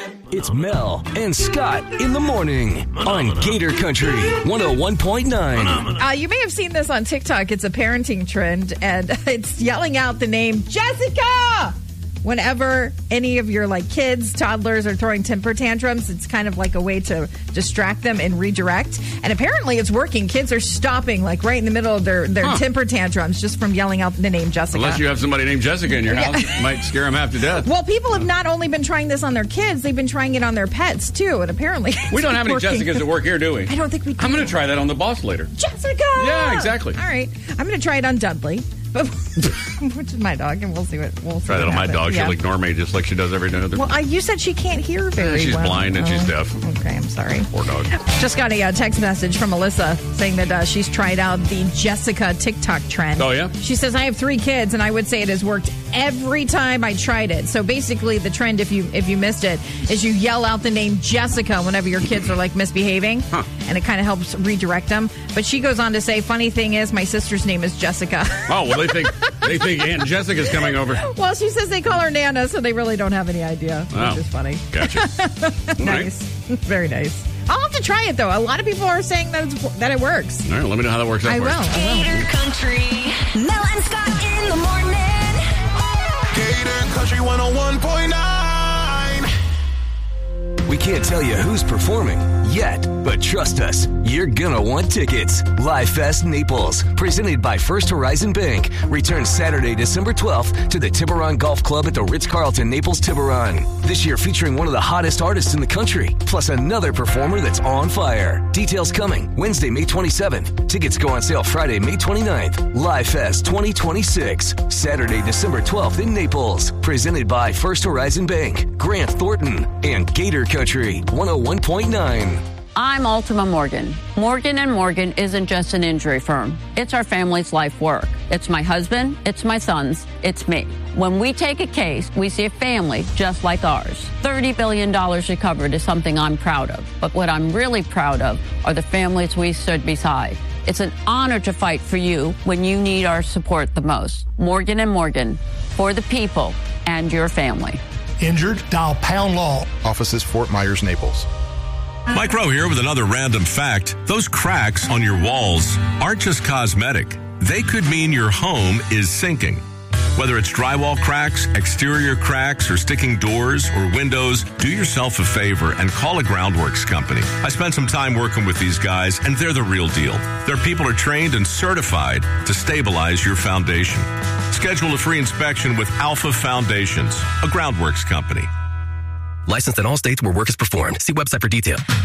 It's Mel and Scott in the morning on Gator Country 101.9. You may have seen this on TikTok. It's a parenting trend, and it's yelling out the name Jessica whenever any of your kids, toddlers are throwing temper tantrums. It's kind of like a way to distract them and redirect. And apparently it's working. Kids are stopping right in the middle of their temper tantrums just from yelling out the name Jessica. Unless you have somebody named Jessica in your house, it might scare them half to death. Well, people have not only been trying this on their kids, they've been trying it on their pets too. And apparently we don't have any Jessicas at work here, do we? I don't think we do. I'm going to try that on the boss later. Jessica! Yeah, exactly. All right. I'm going to try it on Dudley. Which is my dog, and we'll see what try that on my dog. Yeah. She'll ignore me just like she does every other. Well, you said she can't hear very well. She's blind and she's deaf. Okay, I'm sorry. Poor dog. Just got a text message from Melissa saying that she's tried out the Jessica TikTok trend. Oh, yeah? She says, I have 3 kids, and I would say it has worked every time I tried it. So basically, the trend, if you missed it, is you yell out the name Jessica whenever your kids are misbehaving, and it kind of helps redirect them. But she goes on to say, funny thing is, my sister's name is Jessica. Oh, well, they think Aunt Jessica's coming over. Well, she says they call her Nana, so they really don't have any idea, which is funny. Gotcha. Nice. Very nice. I'll have to try it, though. A lot of people are saying that it works. All right, let me know how that works out. I will. Gator Country. Mel and Scott in the morning. Gator Country 101.9. We can't tell you who's performing yet, but trust us, you're gonna want tickets. Live Fest Naples, presented by First Horizon Bank, returns Saturday, December 12th to the Tiburon Golf Club at the Ritz-Carlton Naples Tiburon. This year featuring one of the hottest artists in the country, plus another performer that's on fire. Details coming Wednesday, May 27th. Tickets go on sale Friday, May 29th. Live Fest 2026, Saturday, December 12th in Naples, presented by First Horizon Bank, Grant Thornton, and Gator Country 101.9. I'm Ultima Morgan. Morgan & Morgan isn't just an injury firm. It's our family's life work. It's my husband, it's my sons, it's me. When we take a case, we see a family just like ours. $30 billion recovered is something I'm proud of. But what I'm really proud of are the families we stood beside. It's an honor to fight for you when you need our support the most. Morgan & Morgan, for the people and your family. Injured? Dial Pound Law. Offices Fort Myers, Naples. Mike Rowe here with another random fact. Those cracks on your walls aren't just cosmetic. They could mean your home is sinking. Whether it's drywall cracks, exterior cracks, or sticking doors or windows, do yourself a favor and call a Groundworks company. I spent some time working with these guys, and they're the real deal. Their people are trained and certified to stabilize your foundation. Schedule a free inspection with Alpha Foundations, a Groundworks company. Licensed in all states where work is performed. See website for detail.